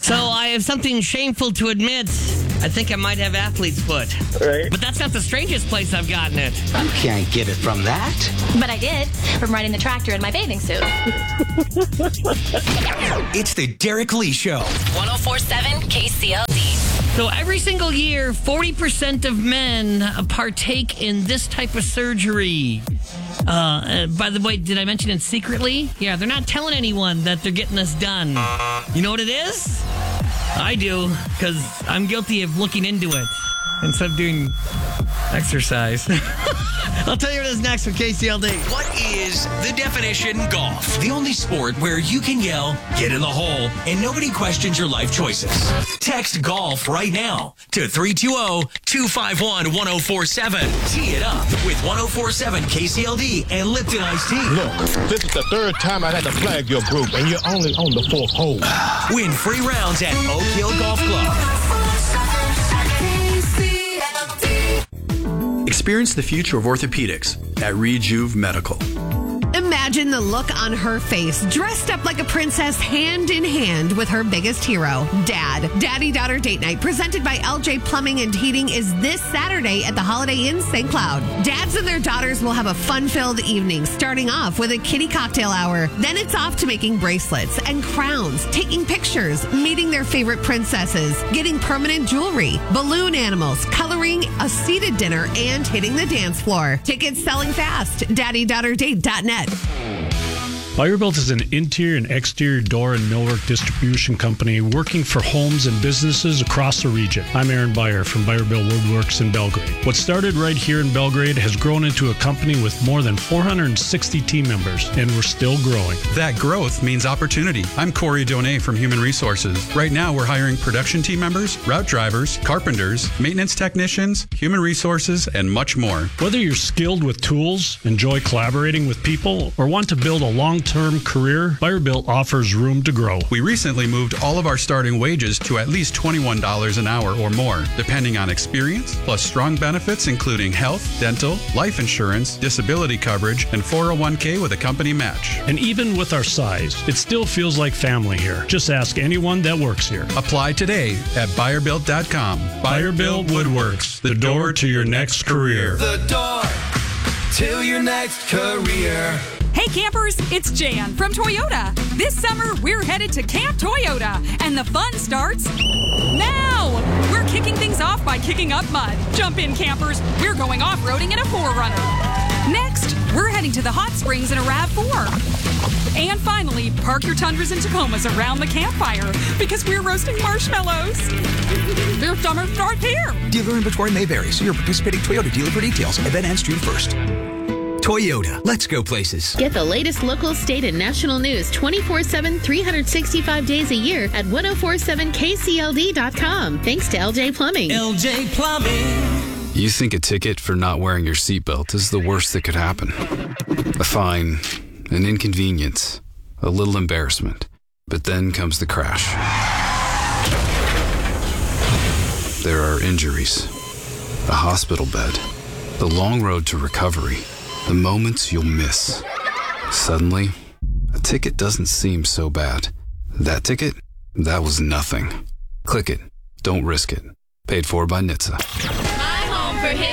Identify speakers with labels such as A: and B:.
A: So I have something shameful to admit. I think I might have athlete's foot.
B: Right.
A: But that's not the strangest place I've gotten it.
C: You can't get it from that.
D: But I did, from riding the tractor in my bathing suit.
E: It's the Derek Lee Show.
F: 104.7 KCLD.
A: So every single year, 40% of men partake in this type of surgery. By the way, did I mention it secretly? Yeah, they're not telling anyone that they're getting this done. You know what it is? I do, because I'm guilty of looking into it instead of doing exercise. I'll tell you what is next with KCLD.
E: What is the definition golf? The only sport where you can yell, get in the hole, and nobody questions your life choices. Text golf right now to 320-251-1047. Tee it up with 1047 KCLD and Lipton Iced Tea.
G: Look, this is the third time I had to flag your group, and you're only on the fourth hole.
E: Win free rounds at Oak Hill Golf Club.
H: Experience the future of orthopedics at Rejuve Medical.
I: Imagine the look on her face, dressed up like a princess, hand in hand with her biggest hero, Dad. Daddy-daughter date night, presented by LJ Plumbing and Heating, is this Saturday at the Holiday Inn St. Cloud. Dads and their daughters will have a fun-filled evening, starting off with a kiddie cocktail hour. Then it's off to making bracelets and crowns, taking pictures, meeting their favorite princesses, getting permanent jewelry, balloon animals, coloring, a seated dinner, and hitting the dance floor. Tickets selling fast. DaddyDaughterDate.net.
J: Buyer-Built is an interior and exterior door and millwork distribution company working for homes and businesses across the region. I'm Aaron Buyer from Buyer-Built Woodworks in Belgrade. What started right here in Belgrade has grown into a company with more than 460 team members, and we're still growing.
K: That growth means opportunity. I'm Corey Donay from Human Resources. Right now, we're hiring production team members, route drivers, carpenters, maintenance technicians, human resources, and much more.
J: Whether you're skilled with tools, enjoy collaborating with people, or want to build a long-term career, Buyer-Built offers room to grow.
K: We recently moved all of our starting wages to at least $21 an hour or more, depending on experience, plus strong benefits including health, dental, life insurance, disability coverage, and 401k with a company match.
J: And even with our size, it still feels like family here. Just ask anyone that works here.
K: Apply today at BuyerBuilt.com.
J: Buyer-Built Woodworks, the door to your next career.
E: The door to your next career.
L: Hey campers, it's Jan from Toyota. This summer, we're headed to Camp Toyota, and the fun starts now. We're kicking things off by kicking up mud. Jump in, campers. We're going off-roading in a 4Runner. Next, we're heading to the hot springs in a RAV4. And finally, park your Tundras and Tacomas around the campfire because we're roasting marshmallows. Their summer starts here.
E: Dealer inventory may vary. See your participating Toyota dealer for details. Event ends June 1st. Toyota, let's go places.
M: Get the latest local, state, and national news 24/7, 365 days a year at 1047kcld.com. Thanks to LJ Plumbing.
E: LJ Plumbing.
N: You think a ticket for not wearing your seatbelt is the worst that could happen. A fine, an inconvenience, a little embarrassment. But then comes the crash. There are injuries, a hospital bed, the long road to recovery, the moments you'll miss. Suddenly, a ticket doesn't seem so bad. That ticket? That was nothing. Click it. Don't risk it. Paid for by NHTSA.
F: My home for hip